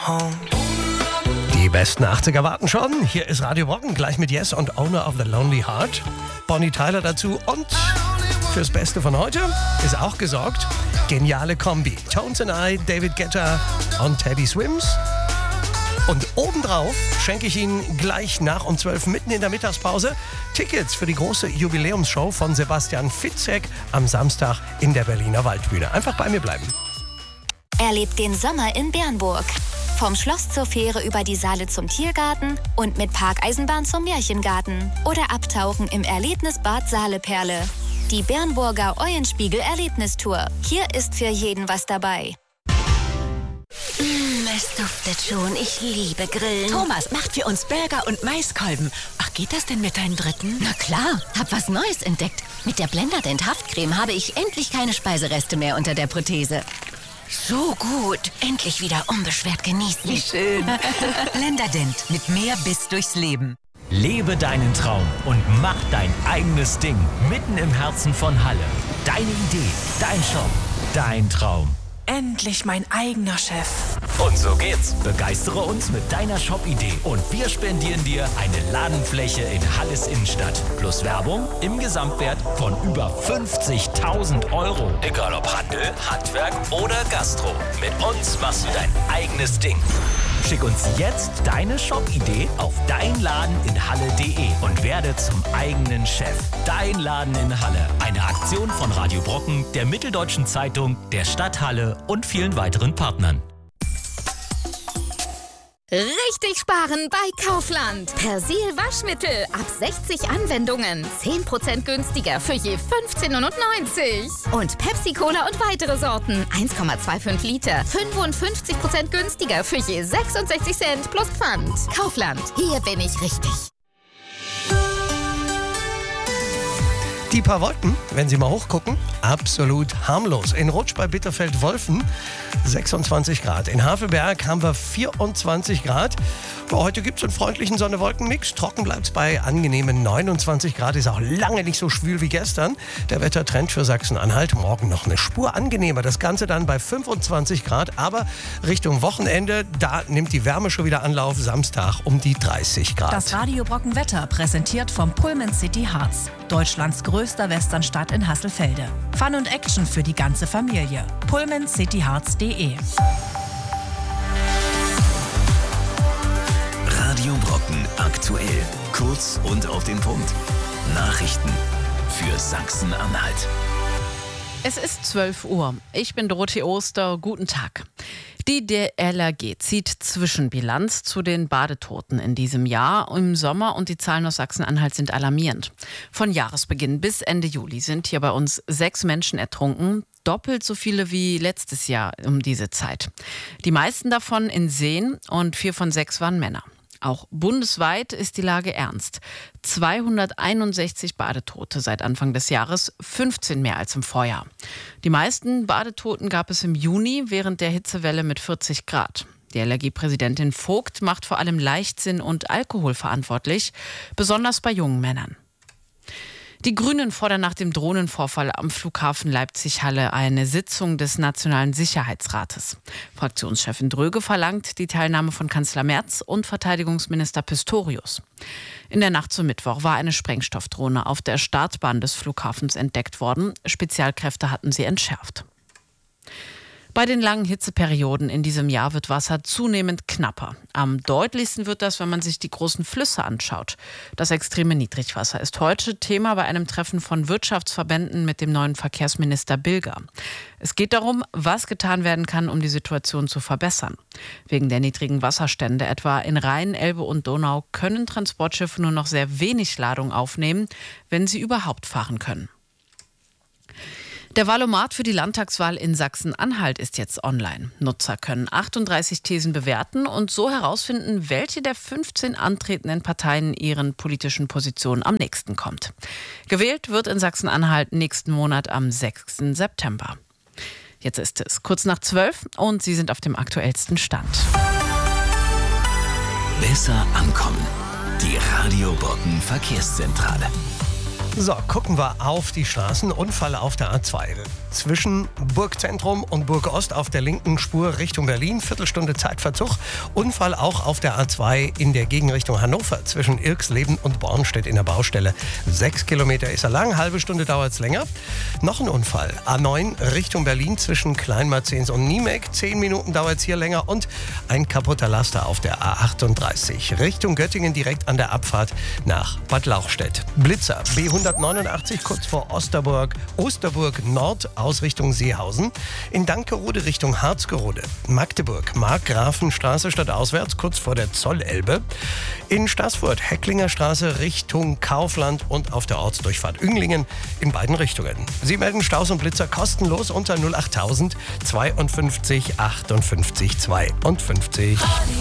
Die besten 80er warten schon. Hier ist Radio Brocken, gleich mit Yes und Owner of the Lonely Heart. Bonnie Tyler dazu und fürs Beste von heute ist auch gesorgt. Geniale Kombi. Tones and I, David Guetta und Teddy Swims. Und obendrauf schenke ich Ihnen gleich nach um 12 mitten in der Mittagspause Tickets für die große Jubiläumsshow von Sebastian Fitzek am Samstag in der Berliner Waldbühne. Einfach bei mir bleiben. Erlebt den Sommer in Bernburg. Vom Schloss zur Fähre über die Saale zum Tiergarten und mit Parkeisenbahn zum Märchengarten. Oder abtauchen im Erlebnisbad Saaleperle. Die Bernburger Eulenspiegel-Erlebnistour. Hier ist für jeden was dabei. Es duftet schon. Ich liebe Grillen. Thomas macht für uns Burger und Maiskolben. Ach, geht das denn mit deinem dritten? Na klar, hab was Neues entdeckt. Mit der Blenderdent Haftcreme habe ich endlich keine Speisereste mehr unter der Prothese. So gut. Endlich wieder unbeschwert genießen. Wie schön. Blenderdent mit mehr Biss durchs Leben. Lebe deinen Traum und mach dein eigenes Ding. Mitten im Herzen von Halle. Deine Idee, dein Shop, dein Traum. Endlich mein eigener Chef. Und so geht's. Begeistere uns mit deiner Shop-Idee und wir spendieren dir eine Ladenfläche in Halles Innenstadt. Plus Werbung im Gesamtwert von über 50.000 €. Egal ob Handel, Handwerk oder Gastro. Mit uns machst du dein eigenes Ding. Schick uns jetzt deine Shop-Idee auf deinladeninhalle.de und werde zum eigenen Chef. Dein Laden in Halle. Eine Aktion von Radio Brocken, der Mitteldeutschen Zeitung, der Stadt Halle und vielen weiteren Partnern. Richtig sparen bei Kaufland. Persil Waschmittel ab 60 Anwendungen. 10% günstiger für je 15,99 €. Und Pepsi Cola und weitere Sorten. 1,25 Liter. 55% günstiger für je 66 Cent plus Pfand. Kaufland. Hier bin ich richtig. Die paar Wolken, wenn Sie mal hochgucken, absolut harmlos. In Rutsch bei Bitterfeld-Wolfen 26 Grad. In Havelberg haben wir 24 Grad. Heute gibt es einen freundlichen Sonne-Wolken-Mix. Trocken bleibt es bei angenehmen 29 Grad. Ist auch lange nicht so schwül wie gestern. Der Wettertrend für Sachsen-Anhalt. Morgen noch eine Spur angenehmer. Das Ganze dann bei 25 Grad. Aber Richtung Wochenende, da nimmt die Wärme schon wieder Anlauf. Samstag um die 30 Grad. Das Radio Brocken Wetter präsentiert vom Pullman City Harz. Deutschlands größter Westernstadt in Hasselfelde. Fun und Action für die ganze Familie. pullmancityharz.de. Radio Brocken aktuell. Kurz und auf den Punkt. Nachrichten für Sachsen-Anhalt. Es ist 12 Uhr. Ich bin Dorothee Oster. Guten Tag. Die DLRG zieht Zwischenbilanz zu den Badetoten in diesem Jahr im Sommer und die Zahlen aus Sachsen-Anhalt sind alarmierend. Von Jahresbeginn bis Ende Juli sind hier bei uns 6 Menschen ertrunken, doppelt so viele wie letztes Jahr um diese Zeit. Die meisten davon in Seen und 4 von 6 waren Männer. Auch bundesweit ist die Lage ernst. 261 Badetote seit Anfang des Jahres, 15 mehr als im Vorjahr. Die meisten Badetoten gab es im Juni während der Hitzewelle mit 40 Grad. Die DLRG-Präsidentin Vogt macht vor allem Leichtsinn und Alkohol verantwortlich, besonders bei jungen Männern. Die Grünen fordern nach dem Drohnenvorfall am Flughafen Leipzig-Halle eine Sitzung des Nationalen Sicherheitsrates. Fraktionschefin Dröge verlangt die Teilnahme von Kanzler Merz und Verteidigungsminister Pistorius. In der Nacht zum Mittwoch war eine Sprengstoffdrohne auf der Startbahn des Flughafens entdeckt worden. Spezialkräfte hatten sie entschärft. Bei den langen Hitzeperioden in diesem Jahr wird Wasser zunehmend knapper. Am deutlichsten wird das, wenn man sich die großen Flüsse anschaut. Das extreme Niedrigwasser ist heute Thema bei einem Treffen von Wirtschaftsverbänden mit dem neuen Verkehrsminister Bilger. Es geht darum, was getan werden kann, um die Situation zu verbessern. Wegen der niedrigen Wasserstände etwa in Rhein, Elbe und Donau können Transportschiffe nur noch sehr wenig Ladung aufnehmen, wenn sie überhaupt fahren können. Der Wahlomat für die Landtagswahl in Sachsen-Anhalt ist jetzt online. Nutzer können 38 Thesen bewerten und so herausfinden, welche der 15 antretenden Parteien ihren politischen Positionen am nächsten kommt. Gewählt wird in Sachsen-Anhalt nächsten Monat am 6. September. Jetzt ist es kurz nach 12 und Sie sind auf dem aktuellsten Stand. Besser ankommen. Die Radio Brocken Verkehrszentrale. So, gucken wir auf die Straßen. Unfall auf der A2. Zwischen Burgzentrum und Burgost auf der linken Spur Richtung Berlin. Viertelstunde Zeitverzug. Unfall auch auf der A2 in der Gegenrichtung Hannover. Zwischen Irxleben und Bornstedt in der Baustelle. 6 Kilometer ist er lang, halbe Stunde dauert es länger. Noch ein Unfall. A9 Richtung Berlin zwischen Kleinmarzens und Niemek. 10 Minuten dauert es hier länger. Und ein kaputter Laster auf der A38. Richtung Göttingen direkt an der Abfahrt nach Bad Lauchstädt. Blitzer B189 kurz vor Osterburg Nord aus Richtung Seehausen. In Dankerode Richtung Harzgerode. Magdeburg Markgrafenstraße stadtauswärts kurz vor der Zollelbe. In Staßfurt Hecklinger Straße Richtung Kaufland und auf der Ortsdurchfahrt Ünglingen in beiden Richtungen. Sie melden Staus und Blitzer kostenlos unter 08000 52 58 52.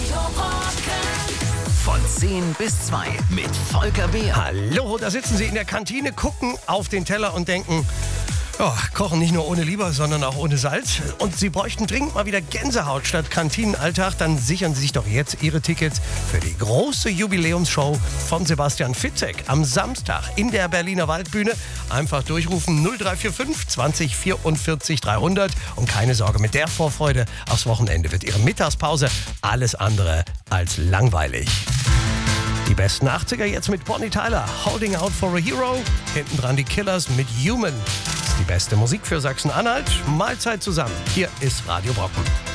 Von 10 bis 2 mit Volker Beer. Hallo, da sitzen Sie in der Kantine, gucken auf den Teller und denken, oh, kochen nicht nur ohne Leber, sondern auch ohne Salz. Und Sie bräuchten dringend mal wieder Gänsehaut statt Kantinenalltag. Dann sichern Sie sich doch jetzt Ihre Tickets für die große Jubiläumsshow von Sebastian Fitzek am Samstag in der Berliner Waldbühne. Einfach durchrufen 0345 20 44 300. Und keine Sorge, mit der Vorfreude aufs Wochenende wird Ihre Mittagspause alles andere als langweilig. Die besten 80er jetzt mit Bonnie Tyler, Holding Out for a Hero. Hinten dran die Killers mit Human. Das ist die beste Musik für Sachsen-Anhalt. Mahlzeit zusammen. Hier ist Radio Brocken.